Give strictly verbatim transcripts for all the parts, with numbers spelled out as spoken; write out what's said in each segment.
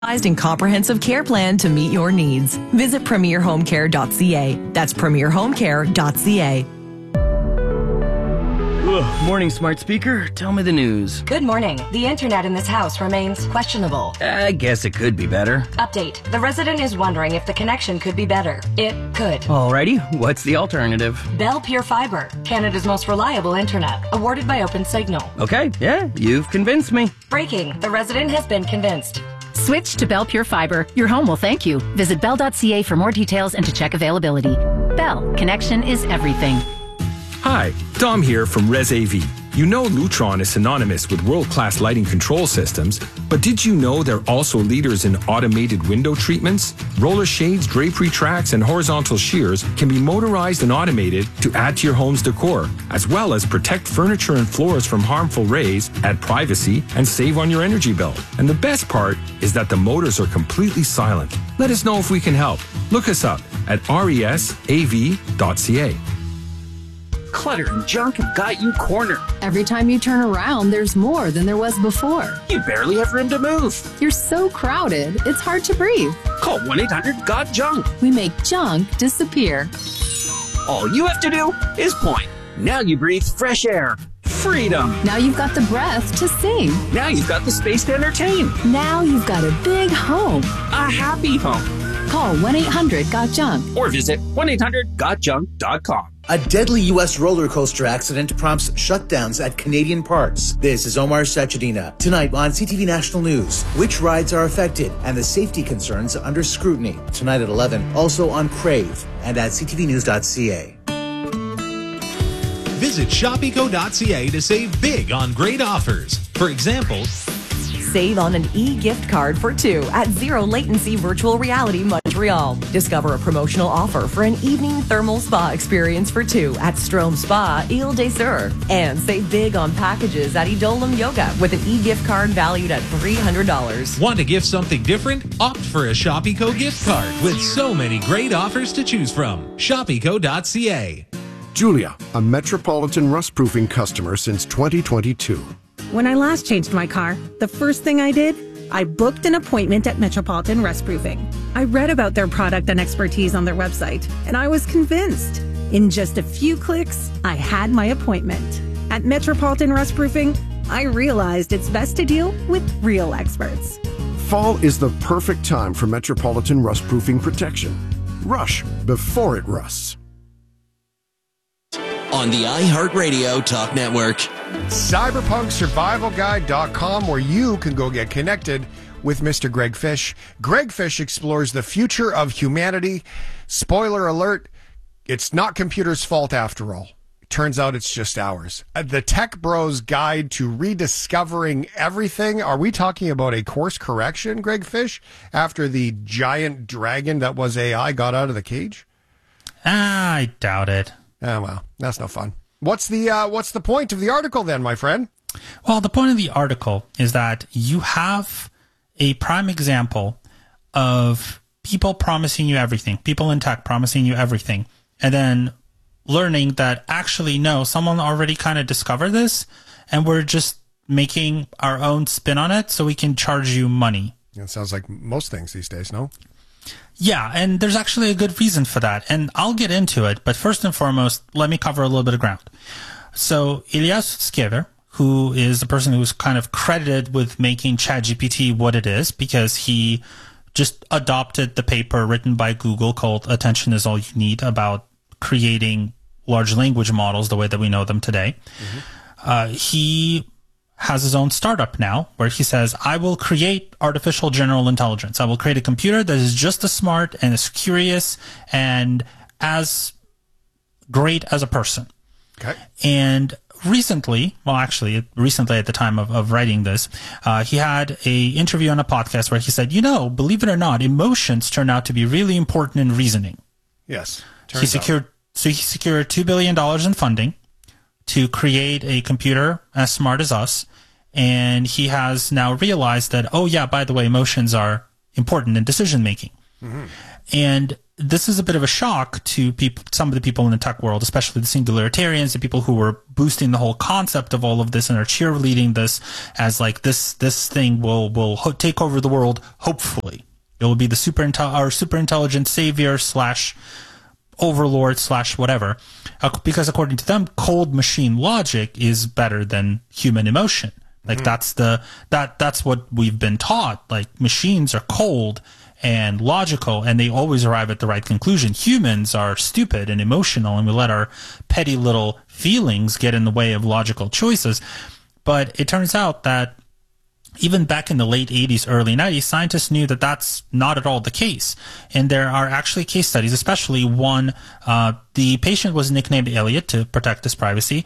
and comprehensive care plan to meet your needs. Visit premier home care dot c a. That's premier home care dot c a. Ugh, morning, smart speaker. Tell me the news. Good morning. The internet in this house remains questionable. I guess it could be better. Update. The resident is wondering if the connection could be better. It could. Alrighty, what's the alternative? Bell Pure Fiber, Canada's most reliable internet, awarded by OpenSignal. Okay, yeah, you've convinced me. Breaking. The resident has been convinced. Switch to Bell Pure Fiber. Your home will thank you. Visit bell dot c a for more details and to check availability. Bell. Connection is everything. Hi, Dom here from Res A V. You know Lutron is synonymous with world-class lighting control systems, but did you know they're also leaders in automated window treatments? Roller shades, drapery tracks, and horizontal shears can be motorized and automated to add to your home's decor, as well as protect furniture and floors from harmful rays, add privacy, and save on your energy bill. And the best part is that the motors are completely silent. Let us know if we can help. Look us up at res a v dot c a. Clutter and junk have got you cornered. Every time you turn around, there's more than there was before. You barely have room to move. You're so crowded, it's hard to breathe. Call one eight hundred got junk. We make junk disappear. All you have to do is point. Now you breathe fresh air. Freedom. Now you've got the breath to sing. Now you've got the space to entertain. Now you've got a big home. A happy home. Call one eight hundred got junk. Or visit one eight hundred got junk dot com. A deadly U S roller coaster accident prompts shutdowns at Canadian parks. This is Omar Sachedina. Tonight on C T V National News, which rides are affected and the safety concerns under scrutiny. Tonight at eleven, also on Crave and at c t v news dot c a. Visit shopeco dot c a to save big on great offers. For example, Save on an e-gift card for two at Zero Latency Virtual Reality Montreal. Discover a promotional offer for an evening thermal spa experience for two at Strom Spa, Ile des Sœurs. And save big on packages at Edolim Yoga with an e-gift card valued at three hundred dollars. Want to gift something different? Opt for a Shopeco gift card with so many great offers to choose from. shopeco dot c a. Julia, a Metropolitan rust-proofing customer since twenty twenty-two. When I last changed my car, the first thing I did, I booked an appointment at Metropolitan Rust Proofing. I read about their product and expertise on their website, and I was convinced. In just a few clicks, I had my appointment. At Metropolitan Rust Proofing, I realized it's best to deal with real experts. Fall is the perfect time for Metropolitan rust-proofing protection. Rush before it rusts. On the iHeartRadio Talk Network. cyberpunk survival guide dot com, where you can go get connected with Mister Greg Fish. Greg Fish explores the future of humanity. Spoiler alert, it's not computers' fault after all. Turns out it's just ours. Uh, The Tech Bros Guide to Rediscovering Everything. Are we talking about a course correction, Greg Fish, after the giant dragon that was A I got out of the cage? I doubt it. Oh, well, that's no fun. What's the uh, what's the point of the article then, my friend? Well, the point of the article is that you have a prime example of people promising you everything, people in tech promising you everything, and then learning that actually, no, someone already kind of discovered this, and we're just making our own spin on it so we can charge you money. It sounds like most things these days, no? Yeah, and there's actually a good reason for that, and I'll get into it, but first and foremost, let me cover a little bit of ground. So, Ilya Sutskever, who is the person who's kind of credited with making ChatGPT what it is, because he just adopted the paper written by Google called Attention is All You Need about creating large language models the way that we know them today. Mm-hmm. Uh, he has his own startup now where he says, I will create artificial general intelligence. I will create a computer that is just as smart and as curious and as great as a person. Okay. And recently, well, actually, recently at the time of, of writing this, uh, he had a interview on a podcast where he said, you know, believe it or not, emotions turn out to be really important in reasoning. Yes. He secured, so he secured two billion dollars in funding to create a computer as smart as us. And he has now realized that, oh, yeah, by the way, emotions are important in decision making. Mm-hmm. And this is a bit of a shock to people, some of the people in the tech world, especially the singularitarians, the people who were boosting the whole concept of all of this and are cheerleading this as like this this thing will will ho- take over the world. Hopefully, it will be the super intel- our super intelligent savior slash overlord slash whatever, uh, because according to them, cold machine logic is better than human emotion. Like mm-hmm. that's the that that's what we've been taught. Like machines are cold and logical, and they always arrive at the right conclusion. Humans are stupid and emotional, and we let our petty little feelings get in the way of logical choices. But it turns out that even back in the late eighties, early nineties, scientists knew that that's not at all the case. And there are actually case studies, especially one, uh, the patient was nicknamed Elliot to protect his privacy.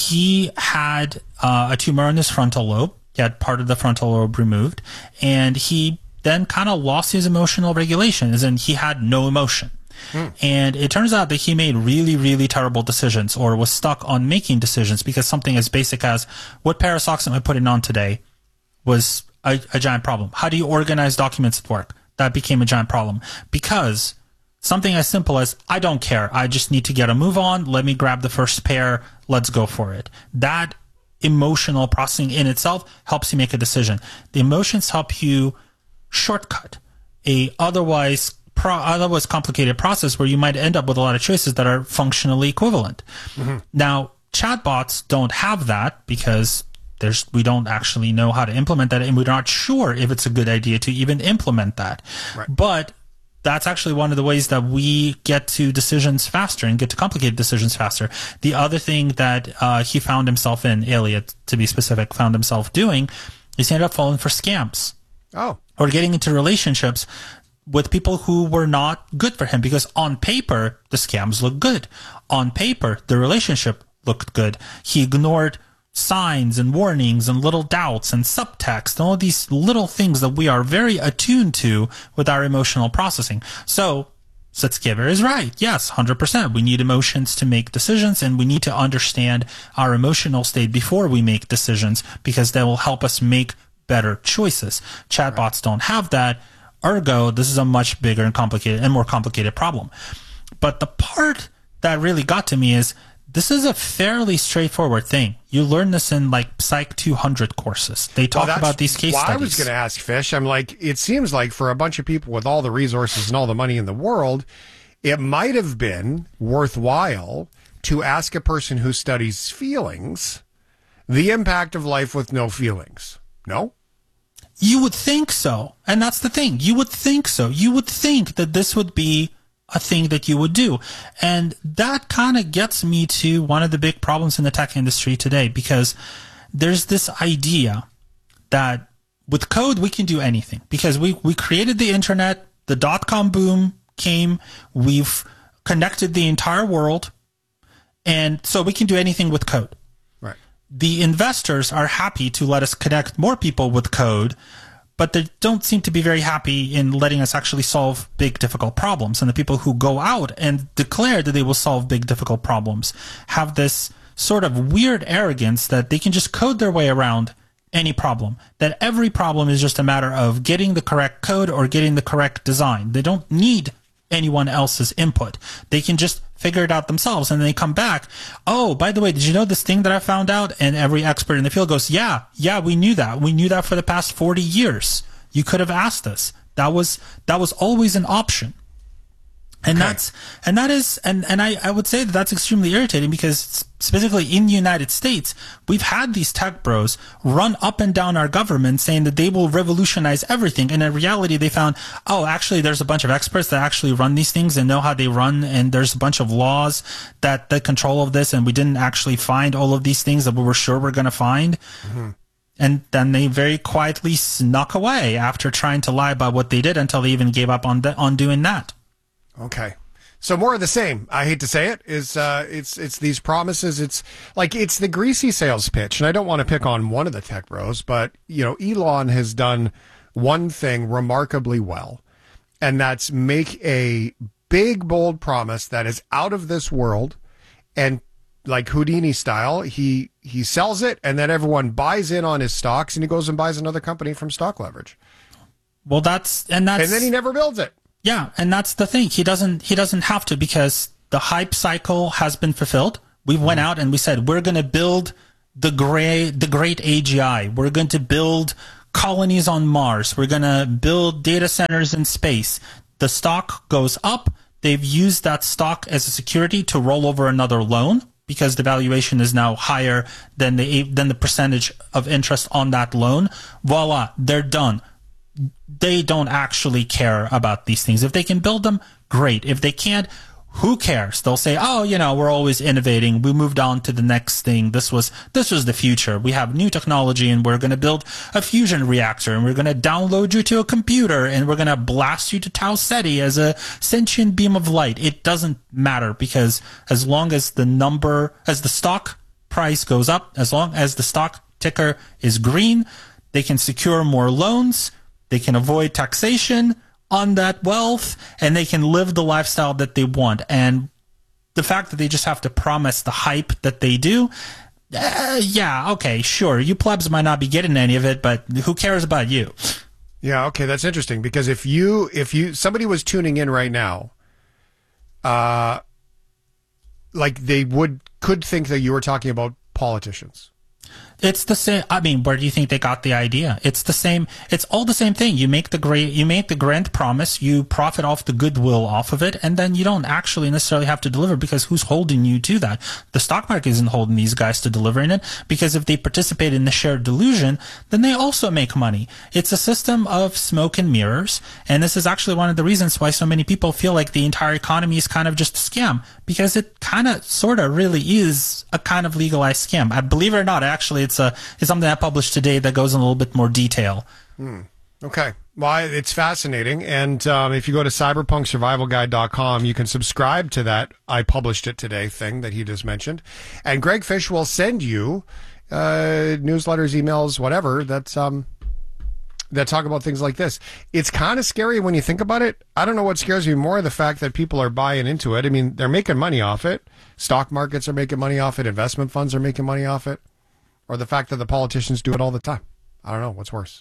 He had uh, a tumor in his frontal lobe. He had part of the frontal lobe removed, and he then kind of lost his emotional regulation, as in he had no emotion. Mm. And it turns out that he made really, really terrible decisions, or was stuck on making decisions because something as basic as, what pair of socks am I putting on today, was a, a giant problem. How do you organize documents at work? That became a giant problem because something as simple as, I don't care, I just need to get a move on, let me grab the first pair, let's go for it. That emotional processing in itself helps you make a decision. The emotions help you shortcut a otherwise pro- otherwise complicated process where you might end up with a lot of choices that are functionally equivalent. Mm-hmm. Now, chatbots don't have that because there's we don't actually know how to implement that, and we're not sure if it's a good idea to even implement that. Right. But that's actually one of the ways that we get to decisions faster and get to complicated decisions faster. The other thing that uh, he found himself in, Elliot, to be specific, found himself doing, is he ended up falling for scams. Oh. Or getting into relationships with people who were not good for him, because on paper, the scams looked good. On paper, the relationship looked good. He ignored signs and warnings and little doubts and subtext and all these little things that we are very attuned to with our emotional processing. So Sutskever is right. Yes, one hundred percent. We need emotions to make decisions, and we need to understand our emotional state before we make decisions, because that will help us make better choices. Chatbots right. don't have that. Ergo, this is a much bigger and complicated and more complicated problem. But the part that really got to me is, this is a fairly straightforward thing. You learn this in like Psych two hundred courses. They talk well, about these case well, studies. I was going to ask Fish. I'm like, it seems like for a bunch of people with all the resources and all the money in the world, it might have been worthwhile to ask a person who studies feelings the impact of life with no feelings. No? You would think so. And that's the thing. You would think so. You would think that this would be a thing that you would do. And that kind of gets me to one of the big problems in the tech industry today, because there's this idea that with code, we can do anything, because we, we created the internet, the dot-com boom came, we've connected the entire world, and so we can do anything with code. Right. The investors are happy to let us connect more people with code, but they don't seem to be very happy in letting us actually solve big, difficult problems. And the people who go out and declare that they will solve big, difficult problems have this sort of weird arrogance that they can just code their way around any problem, that every problem is just a matter of getting the correct code or getting the correct design. They don't need anyone else's input. They can just figure it out themselves, and then they come back. Oh, by the way, did you know this thing that I found out? And every expert in the field goes, yeah, yeah, we knew that. We knew that for the past forty years. You could have asked us. That was that was always an option. And okay. that's and that is and and I, I would say that that's extremely irritating, because specifically in the United States, we've had these tech bros run up and down our government saying that they will revolutionize everything, and in reality they found, oh, actually there's a bunch of experts that actually run these things and know how they run, and there's a bunch of laws that that control of this, and we didn't actually find all of these things that we were sure we're going to find. Mm-hmm. And then they very quietly snuck away after trying to lie about what they did, until they even gave up on the, on doing that. Okay. So more of the same. I hate to say it, is uh, it's it's these promises. It's like it's the greasy sales pitch. And I don't want to pick on one of the tech bros, but you know, Elon has done one thing remarkably well, and that's make a big, bold promise that is out of this world, and like Houdini style, he he sells it, and then everyone buys in on his stocks, and he goes and buys another company from stock leverage. Well, that's and that's and then he never builds it. Yeah, and that's the thing. He doesn't he doesn't have to, because the hype cycle has been fulfilled. We went out and we said, we're going to build the great, the great A G I. We're going to build colonies on Mars. We're going to build data centers in space. The stock goes up. They've used that stock as a security to roll over another loan, because the valuation is now higher than the than the percentage of interest on that loan. Voila, they're done. They don't actually care about these things. If they can build them, great. If they can't, who cares? They'll say, oh, you know, we're always innovating. We moved on to the next thing. This was this was the future. We have new technology, and we're going to build a fusion reactor, and we're going to download you to a computer, and we're going to blast you to Tau Ceti as a sentient beam of light. It doesn't matter, because as long as the number, as the stock price goes up, as long as the stock ticker is green, they can secure more loans, they can avoid taxation on that wealth, and they can live the lifestyle that they want. And the fact that they just have to promise the hype that they do, uh, yeah, okay, sure, you plebs might not be getting any of it, but who cares about you? Yeah, okay, that's interesting, because if you if you somebody was tuning in right now, uh, like they would could think that you were talking about politicians. It's the same. I mean, where do you think they got the idea? It's the same. It's all the same thing. You make the great, you make the grand promise, you profit off the goodwill off of it, and then you don't actually necessarily have to deliver, because who's holding you to that? The stock market isn't holding these guys to delivering it, because if they participate in the shared delusion, then they also make money. It's a system of smoke and mirrors, and this is actually one of the reasons why so many people feel like the entire economy is kind of just a scam, because it kind of, sort of, really is a kind of legalized scam. I believe it or not, actually, it's a it's something I published today that goes in a little bit more detail. Hmm. Okay. Well, it's fascinating. And um, if you go to cyberpunk survival guide dot com, you can subscribe to that I published it today thing that he just mentioned. And Greg Fish will send you uh, newsletters, emails, whatever, that's, um, that talk about things like this. It's kind of scary when you think about it. I don't know what scares me more, the fact that people are buying into it. I mean, they're making money off it. Stock markets are making money off it. Investment funds are making money off it. Or the fact that the politicians do it all the time. I don't know. What's worse?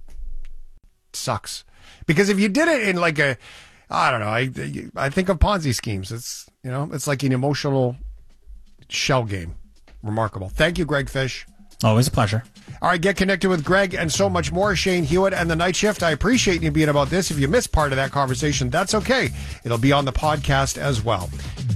It sucks. Because if you did it in like a, I don't know, I, I think of Ponzi schemes. It's, you know, it's like an emotional shell game. Remarkable. Thank you, Greg Fish. Always a pleasure. All right, get connected with Greg and so much more. Shane Hewitt and the Night Shift. I appreciate you being about this. If you missed part of that conversation, that's okay. It'll be on the podcast as well.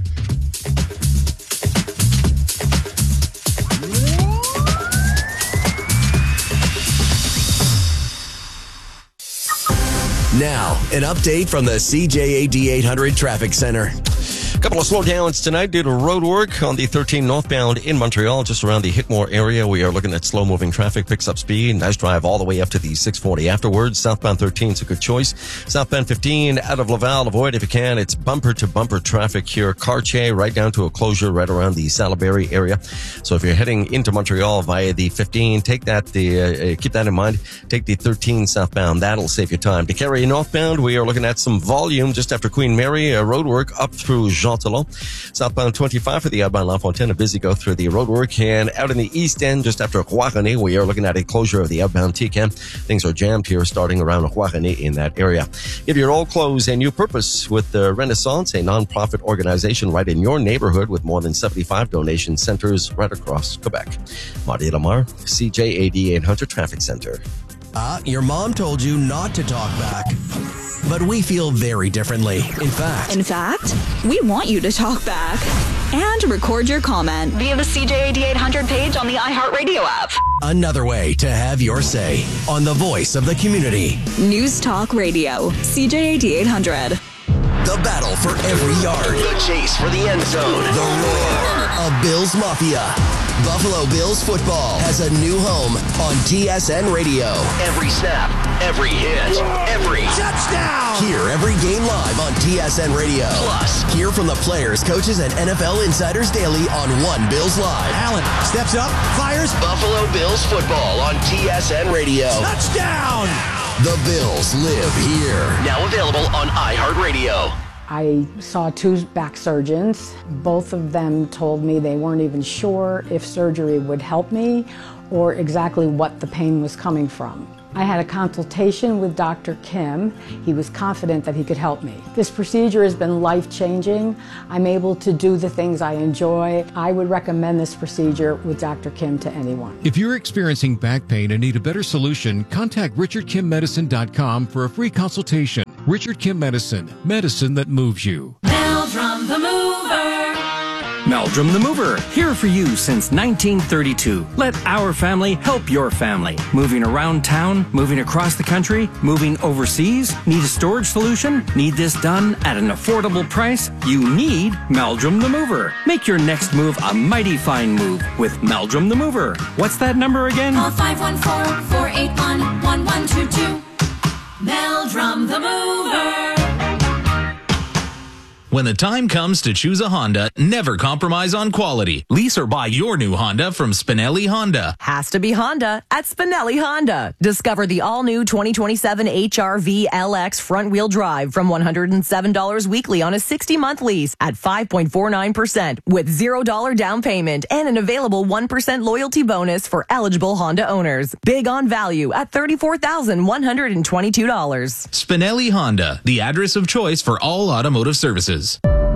Now, an update from the C J A D eight hundred Traffic Center. A couple of slowdowns tonight due to road work on the thirteen northbound in Montreal, just around the Hickmore area. We are looking at slow-moving traffic, picks up speed. Nice drive all the way up to the six forty afterwards. Southbound thirteen is a good choice. Southbound fifteen out of Laval, avoid if you can. It's bumper-to-bumper traffic here. Cartier right down to a closure right around the Salaberry area. So if you're heading into Montreal via the fifteen, take that, the uh, keep that in mind. Take the thirteen southbound. That'll save you time. To carry northbound, we are looking at some volume just after Queen Mary. Uh, road work up through Jean Talon. Southbound twenty-five for the outbound La Fontaine, a busy go through the roadwork. And out in the east end, just after Rouarani, we are looking at a closure of the outbound T C A M. Things are jammed here starting around Rouarani in that area. Give your old clothes a new purpose with the Renaissance, a non-profit organization right in your neighborhood with more than seventy-five donation centers right across Quebec. Marty Lamar, C J A D eight hundred Traffic Center. Uh, your mom told you not to talk back. But we feel very differently. In fact. In fact, we want you to talk back and record your comment via the C J A D eight hundred page on the iHeartRadio app. Another way to have your say on the voice of the community. News Talk Radio, C J A D eight hundred. The battle for every yard. The chase for the end zone. The roar of Bills Mafia. Buffalo Bills football has a new home on T S N Radio. Every snap, every hit, every touchdown. Hear every game live on T S N Radio. Plus, hear from the players, coaches, and N F L insiders daily on One Bills Live. Allen steps up, fires. Buffalo Bills football on T S N Radio. Touchdown! The Bills live here. Now available on iHeartRadio. I saw two back surgeons. Both of them told me they weren't even sure if surgery would help me or exactly what the pain was coming from. I had a consultation with Doctor Kim. He was confident that he could help me. This procedure has been life-changing. I'm able to do the things I enjoy. I would recommend this procedure with Doctor Kim to anyone. If you're experiencing back pain and need a better solution, contact richard kim medicine dot com for a free consultation. Richard Kim Medicine, medicine that moves you. Meldrum the Mover. Meldrum the Mover, here for you since nineteen thirty-two. Let our family help your family. Moving around town, moving across the country, moving overseas. Need a storage solution? Need this done at an affordable price? You need Meldrum the Mover. Make your next move a mighty fine move with Meldrum the Mover. What's that number again? Call five one four, four eight one, one one two two. Meldrum the Mover. When the time comes to choose a Honda, never compromise on quality. Lease or buy your new Honda from Spinelli Honda. Has to be Honda at Spinelli Honda. Discover the all-new twenty twenty-seven H R V L X front-wheel drive from one hundred seven dollars weekly on a sixty-month lease at five point four nine percent with zero dollars down payment and an available one percent loyalty bonus for eligible Honda owners. Big on value at thirty-four thousand one hundred twenty-two dollars. Spinelli Honda, the address of choice for all automotive services.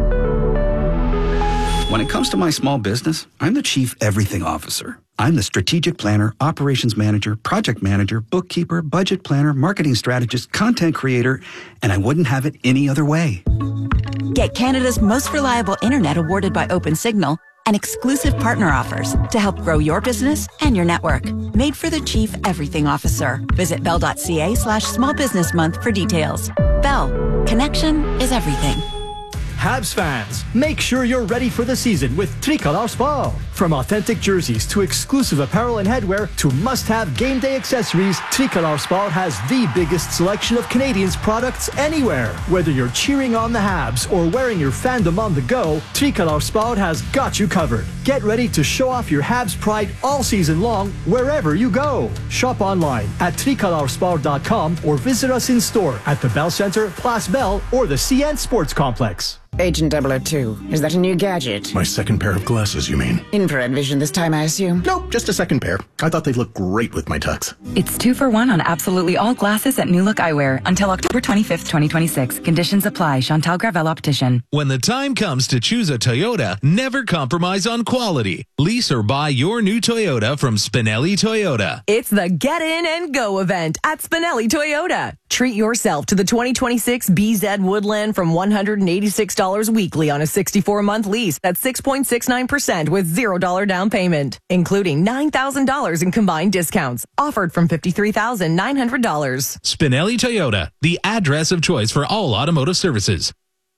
When it comes to my small business, I'm the Chief Everything Officer. I'm the strategic planner, operations manager, project manager, bookkeeper, budget planner, marketing strategist, content creator, and I wouldn't have it any other way. Get Canada's most reliable internet awarded by OpenSignal and exclusive partner offers to help grow your business and your network. Made for the Chief Everything Officer. Visit bell.ca slash small business month for details. Bell. Connection is everything. Habs fans, make sure you're ready for the season with Tricolor Sport. From authentic jerseys to exclusive apparel and headwear to must-have game day accessories, Tricolor Sport has the biggest selection of Canadians products anywhere. Whether you're cheering on the Habs or wearing your fandom on the go, Tricolor Sport has got you covered. Get ready to show off your Habs pride all season long wherever you go. Shop online at tricolor sport dot com or visit us in store at the Bell Center, Place Bell, or the C N Sports Complex. Agent double oh two, is that a new gadget? My second pair of glasses, you mean? Infrared vision this time, I assume? Nope, just a second pair. I thought they'd look great with my tux. It's two for one on absolutely all glasses at New Look Eyewear until October twenty-fifth, twenty twenty-six. Conditions apply. Chantal Gravel Optician. When the time comes to choose a Toyota, never compromise on quality. Lease or buy your new Toyota from Spinelli Toyota. It's the Get In and Go event at Spinelli Toyota. Treat yourself to the twenty twenty-six B Z Woodland from one hundred eighty-six dollars weekly on a sixty-four month lease at six point six nine percent with zero dollars down payment, including nine thousand dollars in combined discounts, offered from fifty-three thousand nine hundred dollars. Spinelli Toyota, the address of choice for all automotive services.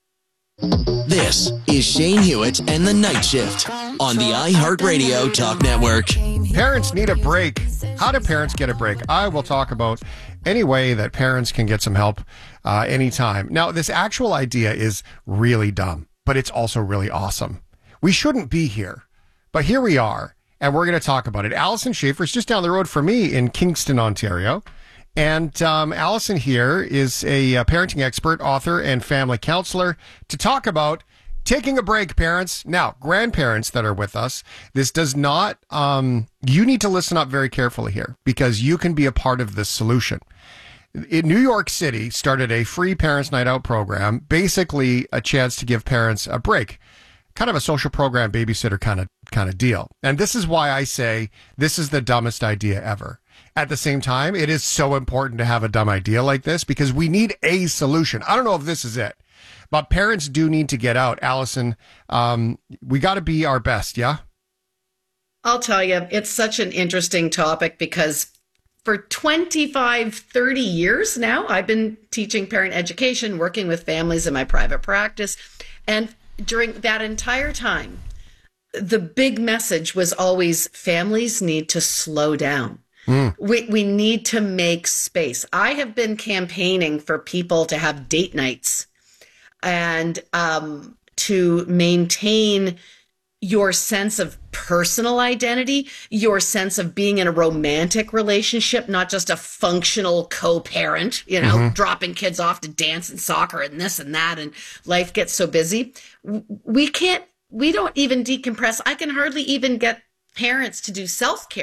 This is Shane Hewitt and the Night Shift on the iHeartRadio Talk Network. Parents need a break. How do parents get a break? I will talk about any way that parents can get some help uh, anytime. Now, this actual idea is really dumb, but it's also really awesome. We shouldn't be here, but here we are, and we're going to talk about it. Allison Schaefer is just down the road from me in Kingston, Ontario. And um, Allison here is a, a parenting expert, author, and family counselor to talk about taking a break, parents. Now, grandparents that are with us, this does not, um, you need to listen up very carefully here because you can be a part of this solution. In New York City started a free Parents Night Out program, basically a chance to give parents a break. Kind of a social program, babysitter kind of kind of deal. And this is why I say this is the dumbest idea ever. At the same time, it is so important to have a dumb idea like this because we need a solution. I don't know if this is it, but parents do need to get out. Allison, um, we got to be our best, yeah? I'll tell you, it's such an interesting topic because for twenty-five, thirty years now, I've been teaching parent education, working with families in my private practice. And during that entire time, the big message was always families need to slow down. Mm. We we need to make space. I have been campaigning for people to have date nights and um, to maintain your sense of personal identity, your sense of being in a romantic relationship, not just a functional co-parent, you know, mm-hmm. dropping kids off to dance and soccer and this and that, and life gets so busy. We can't, we don't even decompress. I can hardly even get parents to do self-care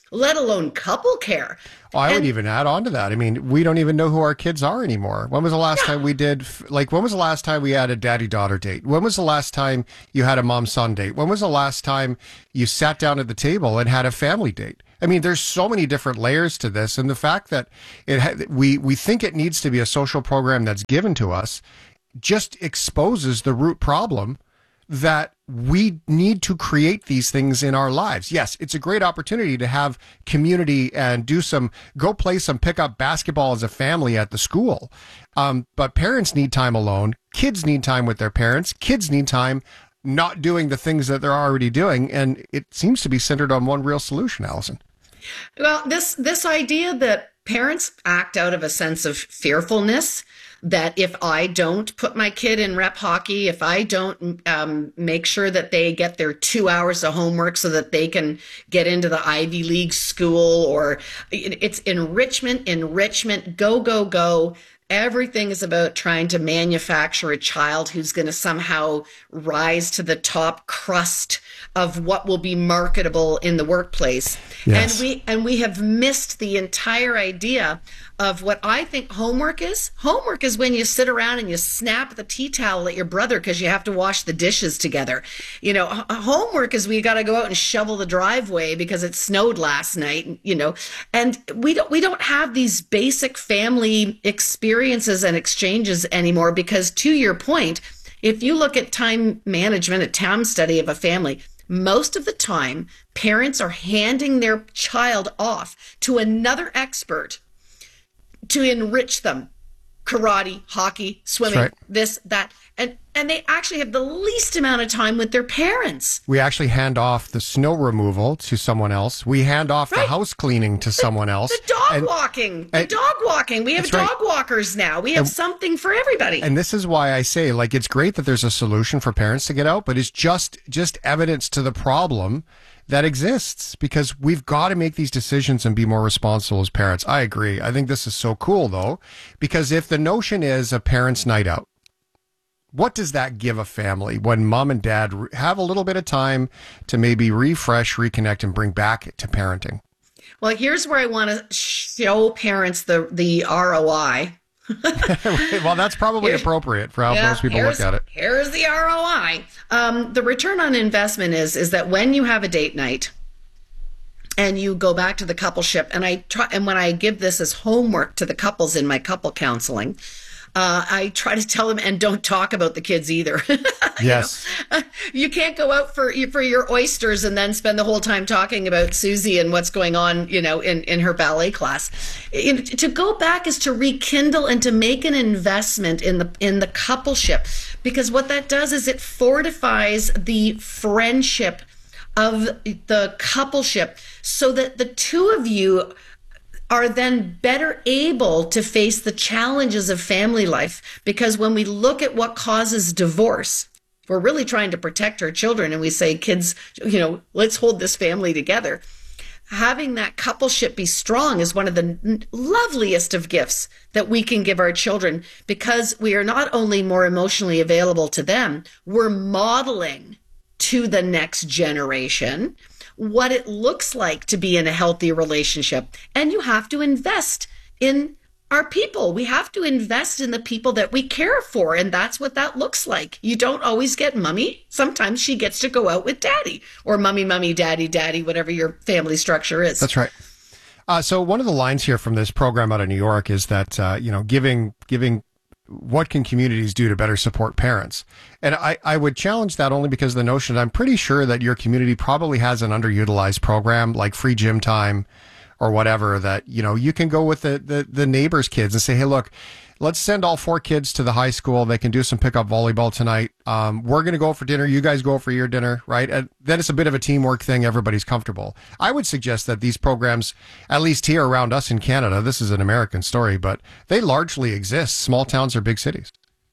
let alone couple care. Well, I And- would even add on to that. I mean, we don't even know who our kids are anymore. When was the last time we did, like, when was the last time we had a daddy-daughter date? When was the last time you had a mom-son date? When was the last time you sat down at the table and had a family date? I mean, there's so many different layers to this. And the fact that it ha- we, we think it needs to be a social program that's given to us just exposes the root problem that we need to create these things in our lives. Yes, it's a great opportunity to have community and do some, go play some pickup basketball as a family at the school. Um, but parents need time alone. Kids need time with their parents. Kids need time not doing the things that they're already doing. And it seems to be centered on one real solution, Allison. Well, this this idea that parents act out of a sense of fearfulness, that if I don't put my kid in rep hockey, if I don't um, make sure that they get their two hours of homework so that they can get into the Ivy League school, or it's enrichment, enrichment, go, go, go. Everything is about trying to manufacture a child who's going to somehow rise to the top crust of what will be marketable in the workplace. Yes. And we and we have missed the entire idea of what I think homework is. Homework is when you sit around and you snap the tea towel at your brother because you have to wash the dishes together. You know, h- homework is we got to go out and shovel the driveway because it snowed last night, you know. And we don't we don't have these basic family experiences and exchanges anymore because, to your point, if you look at time management, a time study of a family, most of the time, parents are handing their child off to another expert to enrich them. Karate, hockey, swimming, That's right. this, that. And and they actually have the least amount of time with their parents. We actually hand off the snow removal to someone else. We hand off the house cleaning to someone else. The dog And- walking. The and- dog walking. We have That's right. dog walkers now. We have And- something for everybody. And this is why I say, like, it's great that there's a solution for parents to get out, but it's just just evidence to the problem that exists, because we've got to make these decisions and be more responsible as parents. I agree. I think this is so cool, though, because if the notion is a parent's night out, what does that give a family when mom and dad re- have a little bit of time to maybe refresh, reconnect, and bring back to parenting? Well, here's where I want to show parents the the R O I. Well, that's probably Here- appropriate for how Yeah, most people here's- look at it. Here's the R O I. Um, the return on investment is is that when you have a date night and you go back to the coupleship, and I try, and when I give this as homework to the couples in my couple counseling, uh, I try to tell them, and don't talk about the kids either. Yes. You can't go out for for your oysters and then spend the whole time talking about Susie and what's going on, you know, in, in her ballet class. You know, to go back is to rekindle and to make an investment in the in the coupleship, because what that does is it fortifies the friendship of the coupleship, so that the two of you are then better able to face the challenges of family life. Because when we look at what causes divorce, we're really trying to protect our children, and we say, kids, you know, let's hold this family together. Having that coupleship be strong is one of the n- loveliest of gifts that we can give our children, because we are not only more emotionally available to them, we're modeling to the next generation what it looks like to be in a healthy relationship. And you have to invest in our people. We have to invest in the people that we care for. And that's what that looks like. You don't always get mommy. Sometimes she gets to go out with daddy, or mommy, mommy, daddy, daddy, whatever your family structure is. That's right. Uh, so one of the lines here from this program out of New York is that, uh, you know, giving, giving, what can communities do to better support parents? And I, I would challenge that only because of the notion that I'm pretty sure that your community probably has an underutilized program like free gym time or whatever, that, you know, you can go with the, the, the neighbor's kids and say, hey, look, let's send all four kids to the high school. They can do some pickup volleyball tonight. Um, we're going to go for dinner. You guys go for your dinner, right? And then it's a bit of a teamwork thing. Everybody's comfortable. I would suggest that these programs, at least here around us in Canada, this is an American story, but they largely exist. Small towns or big cities.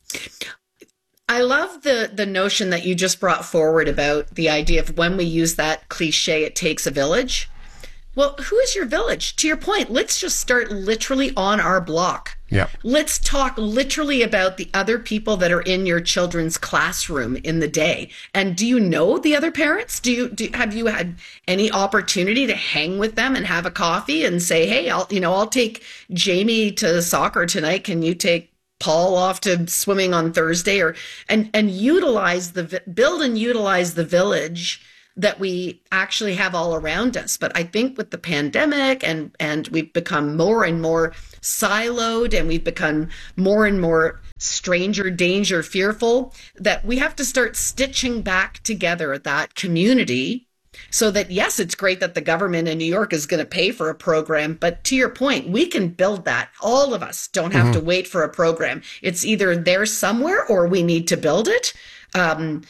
I love the the notion that you just brought forward about the idea of when we use that cliche, it takes a village. Well, who is your village? To your point, let's just start literally on our block. Yeah. Let's talk literally about the other people that are in your children's classroom in the day. And do you know the other parents? Do you do, have you had any opportunity to hang with them and have a coffee and say, hey, I'll you know I'll take Jamie to soccer tonight. Can you take Paul off to swimming on Thursday? Or and and utilize the build and utilize the village that we actually have all around us. But I think with the pandemic and, and we've become more and more siloed and we've become more and more stranger danger fearful, that we have to start stitching back together that community so that, yes, it's great that the government in New York is going to pay for a program. But to your point, we can build that. All of us don't have mm-hmm. to wait for a program. It's either there somewhere or we need to build it. Um,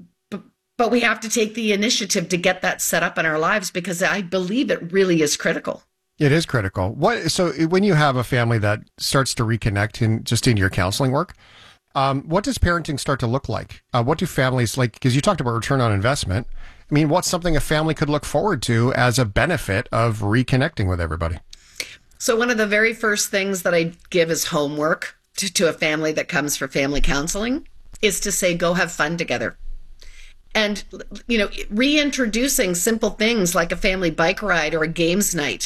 But we have to take the initiative to get that set up in our lives, because I believe it really is critical. It is critical. What so when you have a family that starts to reconnect in just in your counseling work, um, what does parenting start to look like? Uh, what do families like? Because you talked about return on investment. I mean, what's something a family could look forward to as a benefit of reconnecting with everybody? So one of the very first things that I give as homework to, to a family that comes for family counseling is to say, go have fun together. And, you know, reintroducing simple things like a family bike ride or a games night.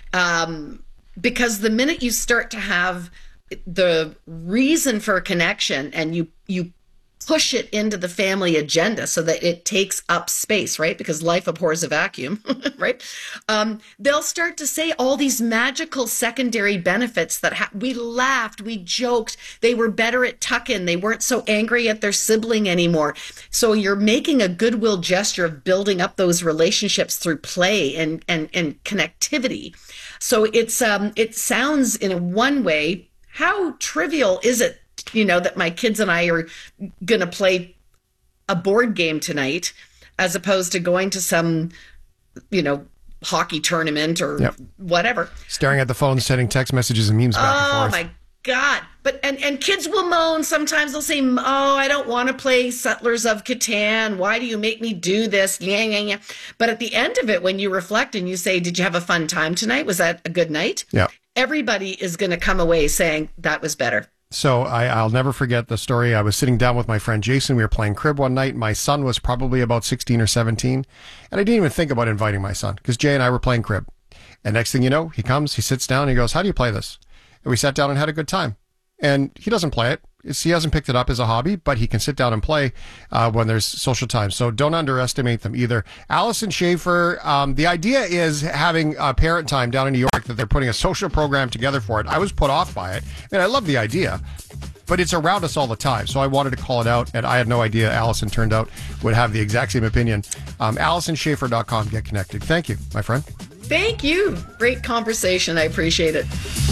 Um, because the minute you start to have the reason for a connection and you, you push it into the family agenda so that it takes up space, right? Because life abhors a vacuum, right? Um, they'll start to say all these magical secondary benefits that ha- we laughed, we joked, they were better at tuck-in, they weren't so angry at their sibling anymore. So you're making a goodwill gesture of building up those relationships through play and, and, and connectivity. So it's um, it sounds in a one way, how trivial is it, you know, that my kids and I are going to play a board game tonight as opposed to going to some, you know, hockey tournament or yep. whatever. Staring at the phone, sending text messages and memes back oh, and forth. Oh, my God. But and, and kids will moan. Sometimes they'll say, oh, I don't want to play Settlers of Catan. Why do you make me do this? Yeah, yeah, yeah. But at the end of it, when you reflect and you say, did you have a fun time tonight? Was that a good night? Yeah. Everybody is going to come away saying that was better. So I, I'll never forget the story. I was sitting down with my friend Jason. We were playing crib one night. My son was probably about sixteen or seventeen. And I didn't even think about inviting my son because Jay and I were playing crib. And next thing you know, he comes, he sits down, and he goes, how do you play this? And we sat down and had a good time. And he doesn't play it. It's, he hasn't picked it up as a hobby, but he can sit down and play uh, when there's social time. So don't underestimate them either. Allison Schaefer, um, the idea is having a parent time down in New York, that they're putting a social program together for it. I was put off by it. And I love the idea, but it's around us all the time. So I wanted to call it out, and I had no idea Allison turned out would have the exact same opinion. Um, Allison Schaefer dot com. Get connected. Thank you, my friend. Thank you. Great conversation. I appreciate it.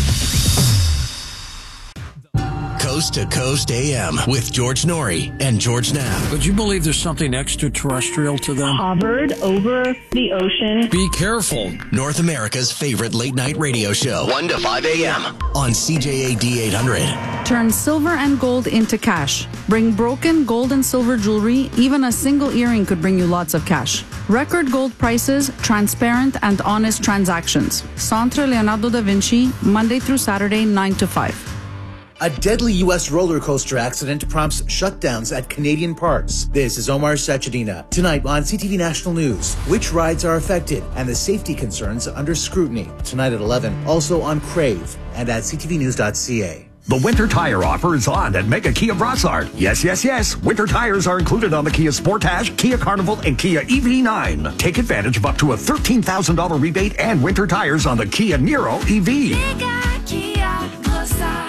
Coast to Coast A M with George Norrie and George Knapp. Would you believe there's something extraterrestrial to them? Hovered over the ocean. Be careful. North America's favorite late night radio show. one to five a.m. on C J A D eight hundred. Turn silver and gold into cash. Bring broken gold and silver jewelry. Even a single earring could bring you lots of cash. Record gold prices, transparent and honest transactions. Centre Leonardo da Vinci, Monday through Saturday, nine to five. A deadly U S roller coaster accident prompts shutdowns at Canadian parks. This is Omar Sachedina. Tonight on C T V National News, which rides are affected and the safety concerns under scrutiny. Tonight at eleven, also on Crave and at c t v news dot c a. The winter tire offer is on at Mega Kia Brossard. Yes, yes, yes. Winter tires are included on the Kia Sportage, Kia Carnival, and Kia E V nine. Take advantage of up to a thirteen thousand dollars rebate and winter tires on the Kia Niro E V. Mega Kia Brossard.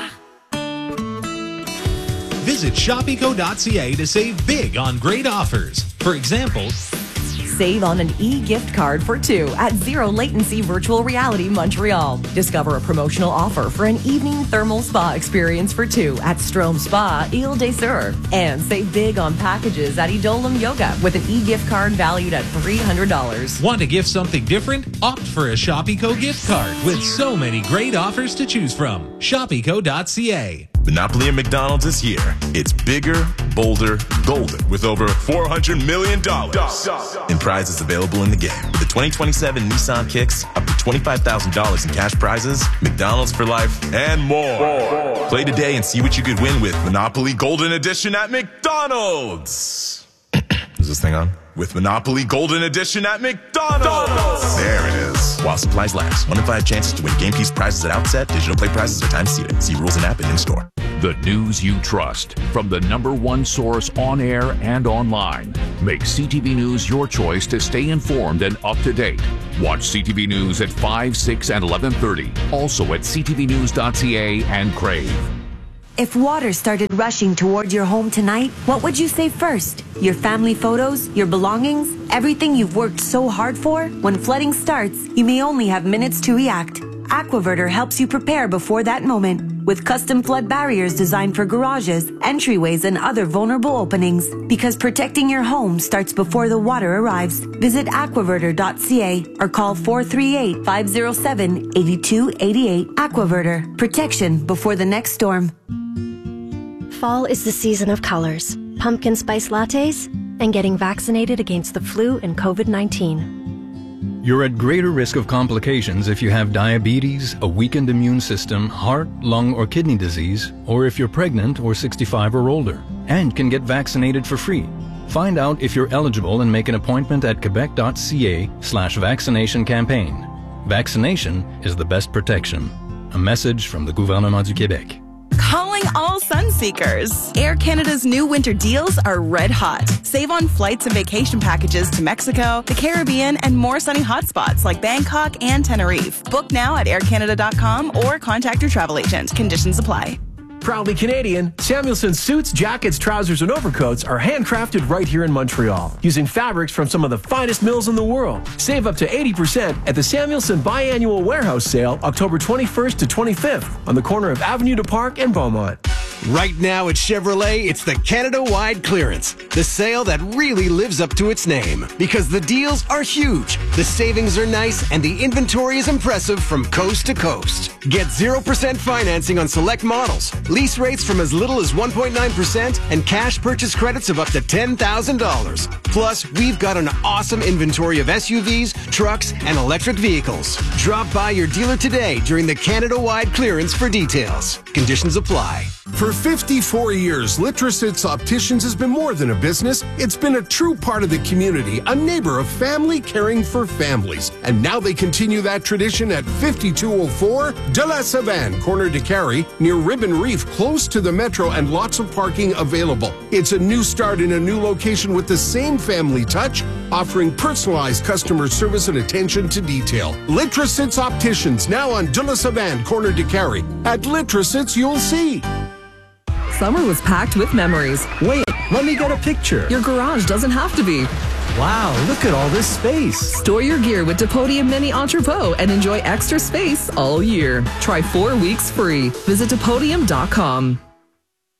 Visit shopico dot c a to save big on great offers. For example, save on an e-gift card for two at Zero Latency Virtual Reality Montreal. Discover a promotional offer for an evening thermal spa experience for two at Strom Spa, Ile des Sœurs. And save big on packages at Idolum Yoga with an e-gift card valued at three hundred dollars. Want to gift something different? Opt for a Shopico gift card with so many great offers to choose from. shopico dot c a. Monopoly at McDonald's is here. It's bigger, bolder, golden, with over four hundred million dollars in prizes available in the game. With the twenty twenty-seven Nissan Kicks, up to twenty-five thousand dollars in cash prizes, McDonald's for life, and more. Play today and see what you could win with Monopoly Golden Edition at McDonald's. Is this thing on? With Monopoly Golden Edition at McDonald's. There it is. While supplies last. One in five chances to win game piece prizes at outset. Digital play prizes are time seated. See rules and app and in store. The news you trust from the number one source on air and online. Make C T V News your choice to stay informed and up to date. Watch C T V News at five, six, and eleven thirty. Also at c t v news dot c a and Crave. If water started rushing toward your home tonight, what would you save first? Your family photos? Your belongings? Everything you've worked so hard for? When flooding starts, you may only have minutes to react. Aquaverter helps you prepare before that moment with custom flood barriers designed for garages, entryways, and other vulnerable openings. Because protecting your home starts before the water arrives. Visit aquaverter dot c a or call four three eight, five zero seven, eight two eight eight. Aquaverter. Protection before the next storm. Fall is the season of colors, pumpkin spice lattes, and getting vaccinated against the flu and COVID nineteen. You're at greater risk of complications if you have diabetes, a weakened immune system, heart, lung, or kidney disease, or if you're pregnant or sixty-five or older, and can get vaccinated for free. Find out if you're eligible and make an appointment at quebec dot c a slash vaccination campaign. Vaccination is the best protection. A message from the Gouvernement du Québec. Calling all sun seekers. Air Canada's new winter deals are red hot. Save on flights and vacation packages to Mexico, the Caribbean, and more sunny hotspots like Bangkok and Tenerife. Book now at air canada dot com or contact your travel agent. Conditions apply. Proudly Canadian, Samuelson suits, jackets, trousers, and overcoats are handcrafted right here in Montreal, using fabrics from some of the finest mills in the world. Save up to eighty percent at the Samuelson Biannual Warehouse Sale, October twenty-first to twenty-fifth, on the corner of Avenue du Parc and Beaumont. Right now at Chevrolet, it's the Canada-wide clearance. The sale that really lives up to its name. Because the deals are huge, the savings are nice, and the inventory is impressive from coast to coast. Get zero percent financing on select models, lease rates from as little as one point nine percent, and cash purchase credits of up to ten thousand dollars. Plus, we've got an awesome inventory of S U Vs, trucks, and electric vehicles. Drop by your dealer today during the Canada-wide clearance for details. Conditions apply. For fifty-four years, Litrosits Opticians has been more than a business. It's been a true part of the community, a neighbor of family caring for families. And now they continue that tradition at fifty-two oh four De La Savane, corner de Carrie, near Ribbon Reef, close to the metro, and lots of parking available. It's a new start in a new location with the same family touch, offering personalized customer service and attention to detail. Litrosits Opticians, now on De La Savane, corner de Carrie. At Litrosits, you'll see. Summer was packed with memories. Wait, let me get a picture. Your garage doesn't have to be. Wow, look at all this space. Store your gear with Depodium Mini Entrepot and enjoy extra space all year. Try four weeks free. Visit Depodium dot com.